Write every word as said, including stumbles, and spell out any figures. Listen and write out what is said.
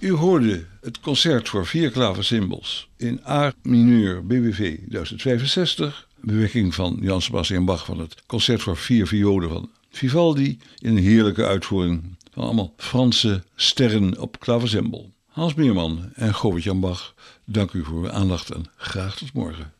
U hoorde het concert voor vier klaversymbals in A mineur B W V duizend vijfenzestig, bewerking van Jan Sebastian Bach van het concert voor vier violen van Vivaldi in een heerlijke uitvoering van allemaal Franse sterren op klaversymbal. Hans Meerman en Govert-Jan Bach, dank u voor uw aandacht en graag tot morgen.